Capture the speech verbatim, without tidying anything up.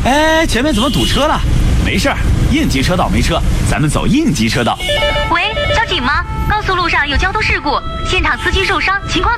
哎，前面怎么堵车了？没事儿，应急车道没车，咱们走应急车道。 喂，交警吗？高速路上有交通事故，现场司机受伤，情况。